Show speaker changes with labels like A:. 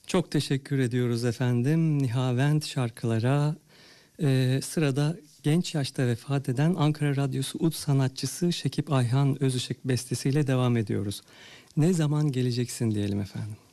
A: Çok teşekkür ediyoruz efendim. Nihavent şarkılara. Sırada genç yaşta vefat eden Ankara Radyosu ud sanatçısı Şekip Ayhan Özışık bestesiyle devam ediyoruz. Ne zaman geleceksin diyelim efendim.